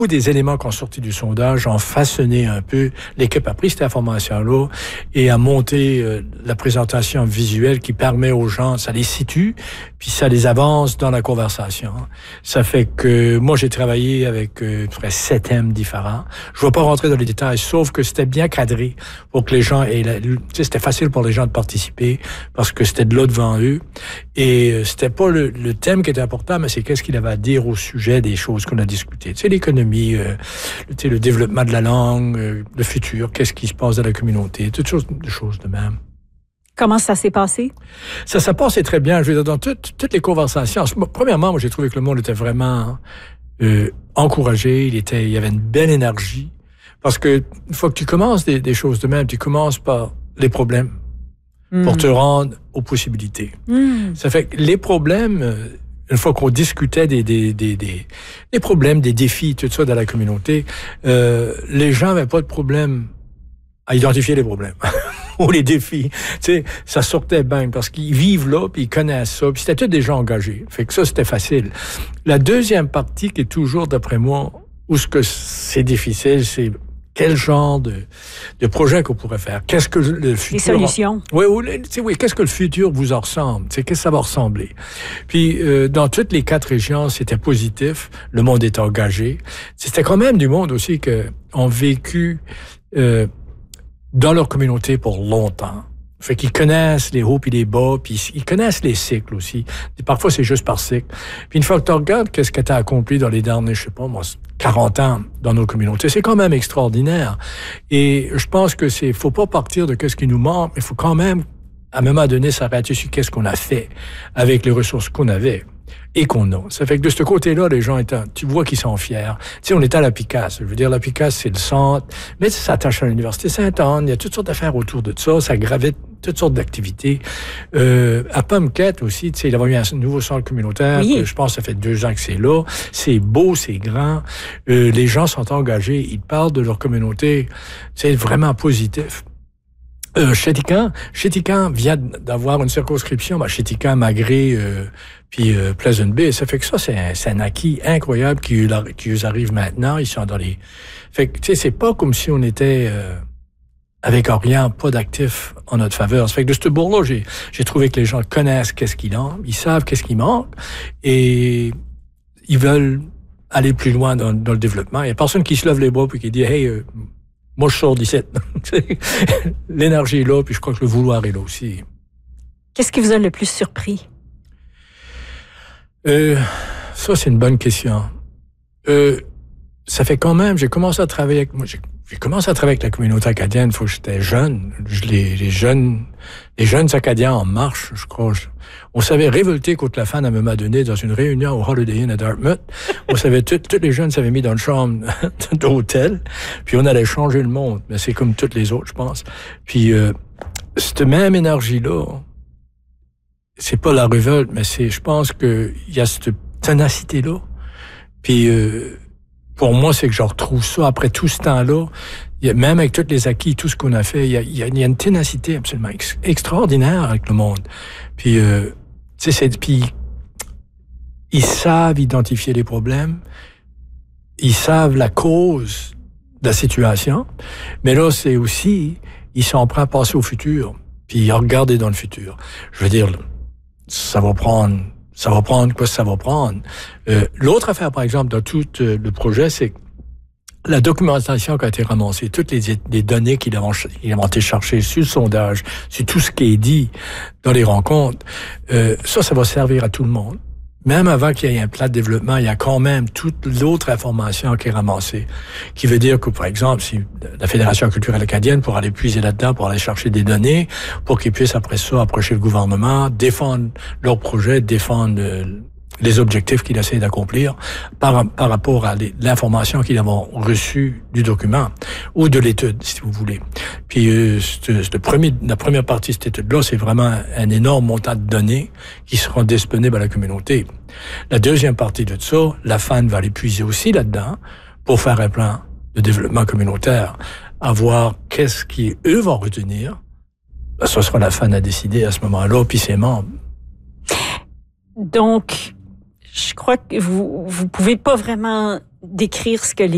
des éléments qui ont sorti du sondage ont façonné un peu. L'équipe a pris cette information-là et a monté la présentation visuelle qui permet aux gens, ça les situe, puis ça les avance dans la conversation. Ça fait que moi, j'ai travaillé avec près 7 thèmes différents. Je ne vais pas rentrer dans les détails, sauf que c'était bien cadré pour que les gens aient... c'était facile pour les gens de participer parce que c'était de là devant eux. Et c'était pas le thème qui était important, mais c'est qu'est-ce qu'il avait à dire au sujet des choses qu'on a discutées. Tu sais, l'économie, le développement de la langue, le futur, qu'est-ce qui se passe dans la communauté, toutes choses de même. Comment ça s'est passé? Ça s'est passé très bien. Je veux dire, dans toutes les conversations, premièrement, moi, j'ai trouvé que le monde était vraiment encouragé. Il y avait une belle énergie. Parce que une fois que tu commences des choses de même, tu commences par les problèmes pour te rendre aux possibilités. Ça fait que les problèmes... Une fois qu'on discutait des problèmes, des défis, tout ça dans la communauté, les gens n'avaient pas de problème à identifier les problèmes ou les défis. Tu sais, ça sortait bien parce qu'ils vivent là, puis ils connaissent ça, puis c'était tous des gens engagés. Fait que ça, c'était facile. La deuxième partie qui est toujours, d'après moi, où ce que c'est difficile, c'est quel genre de projet qu'on pourrait faire? Qu'est-ce que le futur... Les solutions. Oui, qu'est-ce que le futur vous en ressemble? Qu'est-ce que ça va ressembler? Puis, dans toutes les 4 régions, c'était positif. Le monde est engagé. C'était quand même du monde aussi qui ont vécu dans leur communauté pour longtemps. Fait qu'ils connaissent les hauts puis les bas, puis ils connaissent les cycles aussi. Et parfois, c'est juste par cycle. Puis une fois que tu regardes qu'est-ce que tu as accompli dans les derniers, je sais pas moi, 40 ans dans nos communautés, c'est quand même extraordinaire. Et je pense que faut pas partir de qu'est-ce qui nous manque, mais il faut quand même, à un moment donné, s'arrêter sur qu'est-ce qu'on a fait avec les ressources qu'on avait et qu'on a. Ça fait que de ce côté-là, les gens tu vois qu'ils sont fiers. Tu sais, on est à la Picasse. Je veux dire, la Picasse, c'est le centre, mais ça s'attache à l'Université Sainte-Anne. Il y a toutes sortes d'affaires autour de ça. Ça gravite toutes sortes d'activités. À Pomquette aussi, tu sais, il y avait eu un nouveau centre communautaire. Oui. Je pense que ça fait 2 ans que c'est là. C'est beau, c'est grand. Les gens sont engagés. Ils parlent de leur communauté. C'est vraiment positif. Chéticamp vient d'avoir une circonscription, Chéticamp, Magré, puis Pleasant Bay. Ça fait que ça, c'est un acquis incroyable qui arrive maintenant. Ils sont dans les... Fait que, tu sais, c'est pas comme si on était avec rien, pas d'actifs en notre faveur. Ça fait que de ce bord-là, j'ai trouvé que les gens connaissent qu'est-ce qu'ils ont, ils savent qu'est-ce qui manque, et ils veulent aller plus loin dans le développement. Il y a personne qui se lève les bras puis qui dit « Hey, moi, je sors d'ici. » L'énergie est là, puis je crois que le vouloir est là aussi. Qu'est-ce qui vous a le plus surpris? Ça, c'est une bonne question. Ça fait quand même, j'ai commencé à travailler avec la communauté acadienne il faut que j'étais jeune. Les jeunes Acadiens en marche, je crois. On s'avait révolté contre la fan à un moment donné dans une réunion au Holiday Inn à Dartmouth. On savait, tous les jeunes s'avaient mis dans une chambre d'hôtel, puis on allait changer le monde. Mais c'est comme toutes les autres, je pense. Puis, cette même énergie-là, c'est pas la révolte, mais je pense qu'il y a cette ténacité-là. Puis, pour moi, c'est que je retrouve ça après tout ce temps-là. Même avec tous les acquis, tout ce qu'on a fait, il y a une ténacité absolument extraordinaire avec le monde. Puis, puis ils savent identifier les problèmes, ils savent la cause de la situation, mais là, c'est aussi, ils sont prêts à passer au futur, puis regarder dans le futur. Je veux dire, ça va prendre quoi ça va prendre. L'autre affaire, par exemple, dans tout le projet, c'est la documentation qui a été ramassée, toutes les données qu'ils ont été cherchées sur le sondage, sur tout ce qui est dit dans les rencontres, ça va servir à tout le monde. Même avant qu'il y ait un plan de développement, il y a quand même toute l'autre information qui est ramassée. Qui veut dire que, par exemple, si la Fédération culturelle acadienne pourra aller puiser là-dedans, pour aller chercher des données, pour qu'ils puissent après ça approcher le gouvernement, défendre leur projet, défendre les objectifs qu'ils essaient d'accomplir par rapport à l'information qu'ils ont reçue du document ou de l'étude, si vous voulez. Puis la première partie de cette étude-là, c'est vraiment un énorme montant de données qui seront disponibles à la communauté. La deuxième partie de ça, la FAN va aller puiser aussi là-dedans pour faire un plan de développement communautaire, à voir qu'est-ce qu'eux vont retenir. Ben, ce sera la FAN à décider à ce moment-là, puis ses membres. Donc, je crois que vous pouvez pas vraiment décrire ce que